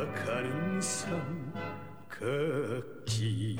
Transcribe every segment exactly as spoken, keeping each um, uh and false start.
가는 삼각지.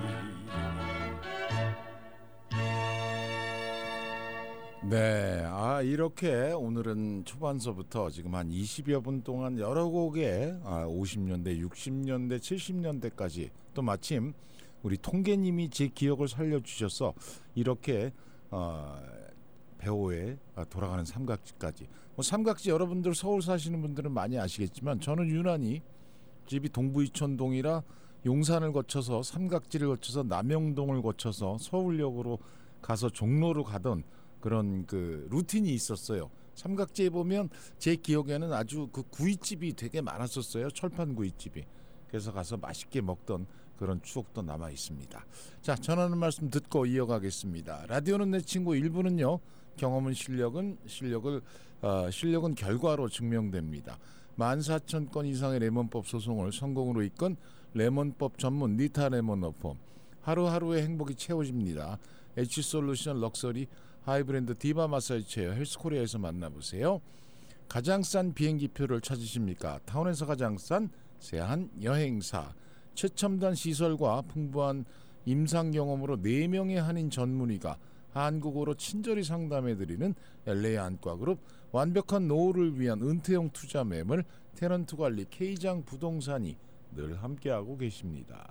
네, 아 이렇게 오늘은 초반서부터 지금 한 이십여 분 동안 여러 곡의 아, 오십 년대, 육십 년대, 칠십 년대까지 또 마침 우리 통계님이 제 기억을 살려주셔서 이렇게 어, 배우의 돌아가는 삼각지까지. 뭐 삼각지 여러분들 서울 사시는 분들은 많이 아시겠지만 저는 유난히 집이 동부이촌동이라 용산을 거쳐서 삼각지를 거쳐서 남영동을 거쳐서 서울역으로 가서 종로로 가던 그런 그 루틴이 있었어요. 삼각지에 보면 제 기억에는 아주 그 구이집이 되게 많았었어요. 철판 구이집이. 그래서 가서 맛있게 먹던 그런 추억도 남아 있습니다. 자, 전하는 말씀 듣고 이어가겠습니다. 라디오는 내 친구 일 부는요. 경험은 실력은 실력을 어, 실력은 결과로 증명됩니다. 만 사천 건 이상의 레몬법 소송을 성공으로 이끈 레몬법 전문 니타 레몬 어펌. 하루하루의 행복이 채워집니다. H솔루션 럭셔리 하이브랜드 디바 마사지 체어 헬스코리아에서 만나보세요. 가장 싼 비행기표를 찾으십니까? 타운에서 가장 싼 세한 여행사. 최첨단 시설과 풍부한 임상 경험으로 네 명의 한인 전문의가 한국어로 친절히 상담해드리는 엘에이 안과그룹. 완벽한 노후를 위한 은퇴형 투자 매물 테넌트 관리 K장 부동산이 늘 함께하고 계십니다.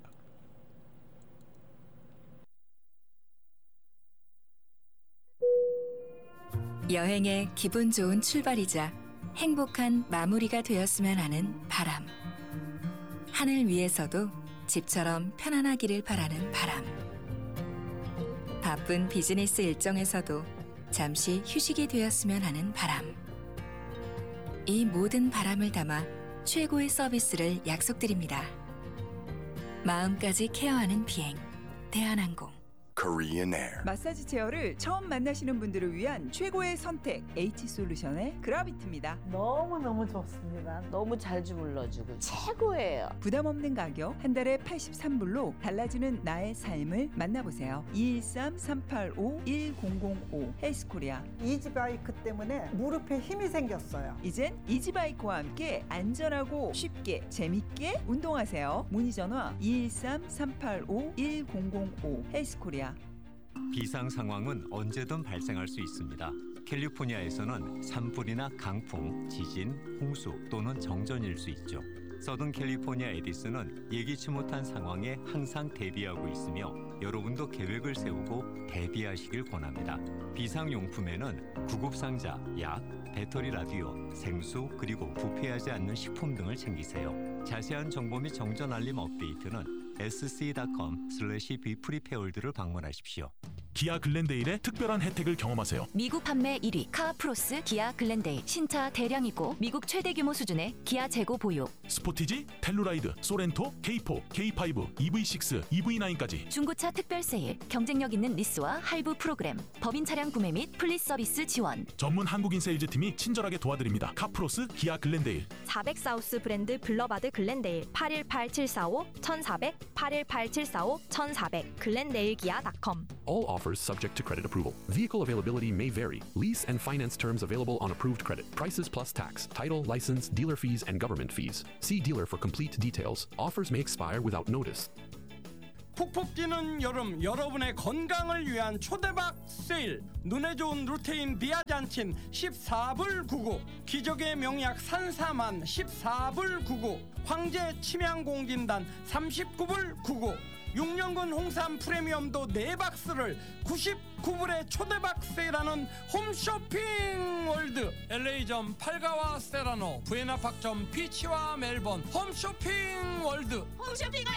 여행의 기분 좋은 출발이자 행복한 마무리가 되었으면 하는 바람. 하늘 위에서도 집처럼 편안하기를 바라는 바람. 바쁜 비즈니스 일정에서도 잠시 휴식이 되었으면 하는 바람. 이 모든 바람을 담아 최고의 서비스를 약속드립니다. 마음까지 케어하는 비행, 대한항공. Korean Air. 마사지 체어를 처음 만나시는 분들을 위한 최고의 선택 H솔루션의 그라비트입니다. 너무너무 좋습니다. 너무 잘 주물러주고 최고예요. 부담 없는 가격 한 달에 팔십삼 불로 달라지는 나의 삶을 만나보세요. 이일삼 삼팔오 일공공오 헬스코리아. 이지바이크 때문에 무릎에 힘이 생겼어요. 이젠 이지바이크와 함께 안전하고 쉽게 재밌게 운동하세요. 문의 전화 이일삼 삼팔오 일공공오 헬스코리아. 비상 상황은 언제든 발생할 수 있습니다. 캘리포니아에서는 산불이나 강풍, 지진, 홍수 또는 정전일 수 있죠. 서든 캘리포니아 에디슨은 예기치 못한 상황에 항상 대비하고 있으며 여러분도 계획을 세우고 대비하시길 권합니다. 비상용품에는 구급상자, 약, 배터리 라디오, 생수 그리고 부패하지 않는 식품 등을 챙기세요. 자세한 정보 및 정전 알림 업데이트는 에스씨 닷컴 슬래시 비프리페어월드를 방문하십시오. 기아 글렌데일의 특별한 혜택을 경험하세요. 미국 판매 일 위 카프로스 기아 글렌데일. 신차 대량이고 미국 최대 규모 수준의 기아 재고 보유. 스포티지, 텔루라이드, 소렌토, 케이포, 케이파이브, 이브이식스, 이브이나인까지 중고차 특별 세일, 경쟁력 있는 리스와 할부 프로그램, 법인 차량 구매 및 플리스 서비스 지원. 전문 한국인 세일즈팀이 친절하게 도와드립니다. 카프로스 기아 글렌데일. 사백 사우스 브랜드 블러바드 글렌데일. 팔일팔 칠사오 천사백 팔일팔 칠사오 천사백 글렌데일기아 닷컴. All offers subject to credit approval. Vehicle availability may vary. Lease and finance terms available on approved credit. Prices plus tax, title, license, dealer fees, and government fees. See dealer for complete details. Offers may expire without notice. 푹푹 뛰는 여름, 여러분의 건강을 위한 초대박 세일. 눈에 좋은 루테인 비아잔틴 십사 불 구십구, 기적의 명약 산사만 십사 불 구십구, 황제 침향공진단 삼십구 불 구십구, 육 년근 홍삼 프리미엄도 네 박스를 구십구 불에 초대박 세일하는 홈쇼핑 월드. 엘에이점 팔가와 세라노, 부에나팍점 피치와 멜번 홈쇼핑 월드. 홈쇼핑